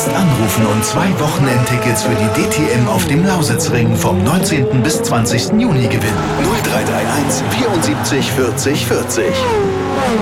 Jetzt anrufen und 2 Wochenendtickets für die DTM auf dem Lausitzring vom 19. bis 20. Juni gewinnen. 0331 74 40 40.